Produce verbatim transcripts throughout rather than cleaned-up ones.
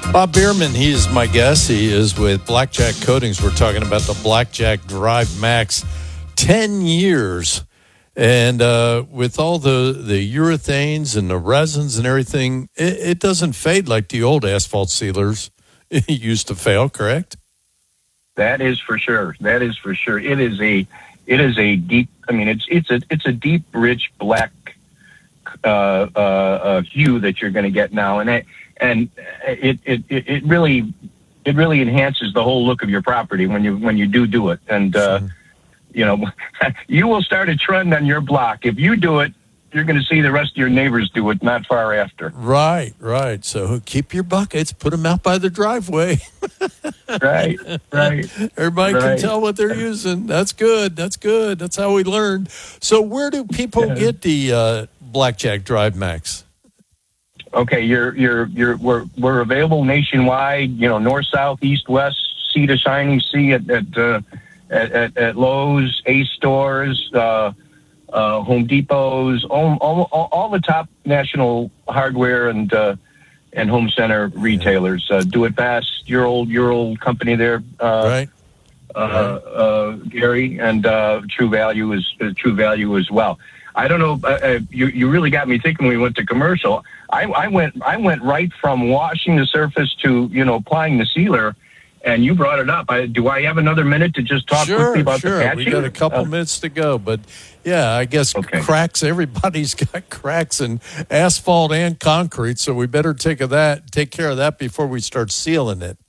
Bob Bierman, he is my guest. He is with Blackjack Coatings. We're talking about the Blackjack Drive Max. ten years. And uh, with all the, the urethanes and the resins and everything, it, it doesn't fade like the old asphalt sealers used to fail, correct? That is for sure. That is for sure. It is a, it is a deep. I mean, it's it's a it's a deep, rich black uh, uh, uh, hue that you're going to get now, and it, and it, it it really it really enhances the whole look of your property when you when you do do it. And uh, Sure. you know, you will start a trend on your block if you do it. You're going to see the rest of your neighbors do it not far after. Right, right. So keep your buckets, put them out by the driveway. Right, right. Everybody right. can tell what they're using. That's good. That's good. That's how we learn. So where do people Yeah. get the uh, Blackjack Drive Max? Okay, you're you're you're we're we're available nationwide. You know, north, south, east, west, sea to shining sea at at uh, at, at, at Lowe's, Ace stores, uh, uh, Home Depots, all, all all the top national hardware and uh, and home center retailers. Uh, Do It Best, your old your old company there, uh, Right. uh, uh, Gary, and uh, True Value is uh, True Value as well. I don't know. Uh, uh, you you really got me thinking when we went to commercial. I, I went I went right from washing the surface to you know applying the sealer, and you brought it up. I, do I have another minute to just talk Sure, quickly about sure. the patching? We got a couple Uh, minutes to go, but yeah, I guess Okay. cracks. Everybody's got cracks in asphalt and concrete, so we better take of that, take care of that before we start sealing it.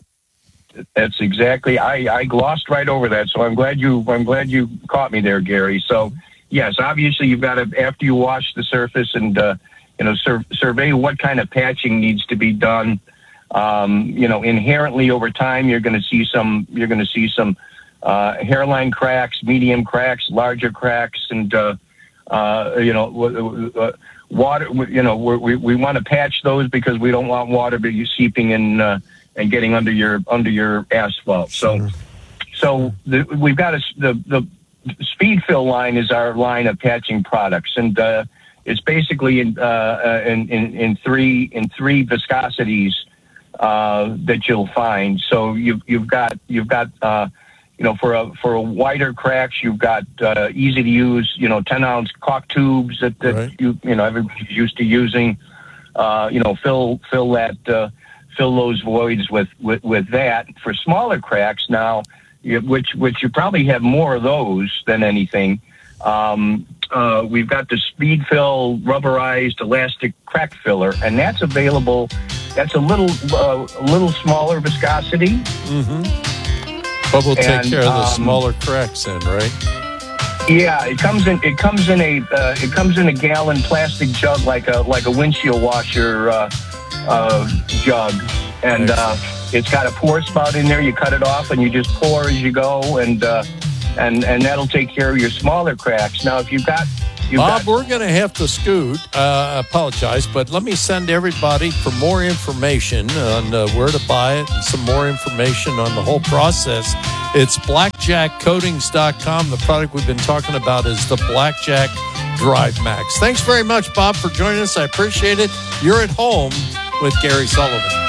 That's exactly. I, I glossed right over that, so I'm glad you. I'm glad you caught me there, Gary. So yes, obviously you've got to after you wash the surface and uh, you know sur- survey what kind of patching needs to be done. Um, you know, inherently over time you're going to see some. You're going to see some uh, hairline cracks, medium cracks, larger cracks, and uh, uh, you know w- w- water. You know we we want to patch those because we don't want water be seeping in. Uh, and getting under your under your asphalt. So, Sure. so the, we've got a, the the Speed Fill line is our line of patching products, and uh, it's basically in, uh, in in in three in three viscosities uh, that you'll find. So you've you've got you've got uh, you know for a for a wider cracks you've got uh, easy to use you know ten ounce caulk tubes that, that Right. you you know everybody's used to using. Uh, you know fill fill that. Uh, fill those voids with, with, with that. For smaller cracks now, you, which which you probably have more of those than anything, um, uh, we've got the Speed Fill rubberized elastic crack filler, and that's available. That's a little uh, a little smaller viscosity. Mm-hmm. But we'll take And, care of the um, smaller cracks then, right? Yeah, it comes in. It comes in a. Uh, it comes in a gallon plastic jug, like a like a windshield washer uh, uh, jug, and uh, it's got a pour spout in there. You cut it off, and you just pour as you go, and uh, and and that'll take care of your smaller cracks. Now, if you've got, you've Bob, got, we're going to have to scoot. Uh, I apologize, but let me send everybody for more information on uh, where to buy it and some more information on the whole process. It's blackjack coatings dot com. The product we've been talking about is the Blackjack Drive Max. Thanks very much, Bob, for joining us. I appreciate it. You're at home with Gary Sullivan.